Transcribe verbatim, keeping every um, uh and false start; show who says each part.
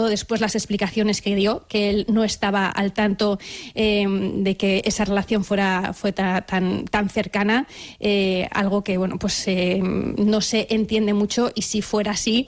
Speaker 1: dado después las explicaciones que dio, que él no estaba al tanto eh, de que esa relación fuera fue ta, tan, tan cercana, eh, algo que bueno pues eh, no se entiende mucho, y si fuera así,